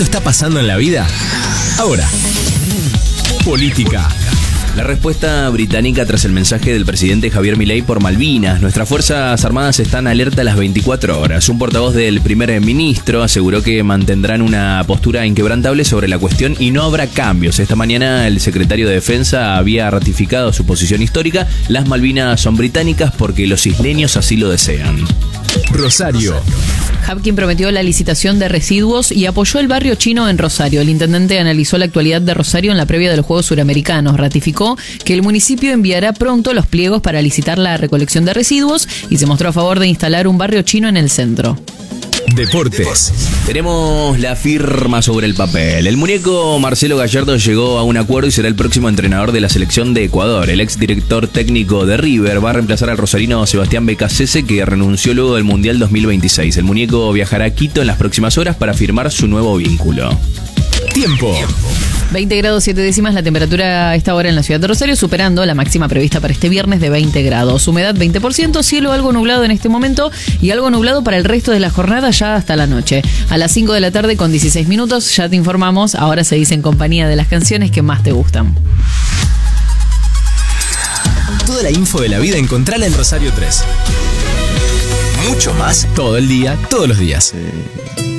esto está pasando en la vida? Ahora, política. La respuesta británica tras el mensaje del presidente Javier Milei por Malvinas. Nuestras Fuerzas Armadas están alerta a las 24 horas. Un portavoz del primer ministro aseguró que mantendrán una postura inquebrantable sobre la cuestión y no habrá cambios. Esta mañana el secretario de Defensa había ratificado su posición histórica. Las Malvinas son británicas porque los isleños así lo desean. Rosario. Habkin prometió la licitación de residuos y apoyó el barrio chino en Rosario. El intendente analizó la actualidad de Rosario en la previa de los Juegos Suramericanos. Ratificó que el municipio enviará pronto los pliegos para licitar la recolección de residuos y se mostró a favor de instalar un barrio chino en el centro. Deportes. Tenemos la firma sobre el papel. El muñeco Marcelo Gallardo llegó a un acuerdo y será el próximo entrenador de la selección de Ecuador. El ex director técnico de River va a reemplazar al rosarino Sebastián Becasese, que renunció luego del Mundial 2026. El muñeco viajará a Quito en las próximas horas para firmar su nuevo vínculo. Tiempo. 20 grados 7 décimas la temperatura a esta hora en la ciudad de Rosario, superando la máxima prevista para este viernes de 20 grados. Humedad 20%, cielo algo nublado en este momento y algo nublado para el resto de la jornada ya hasta la noche. A las 5 de la tarde con 16 minutos ya te informamos, ahora se dice en compañía de las canciones que más te gustan. Toda la info de la vida encontrala en Rosario 3. Mucho más todo el día, todos los días.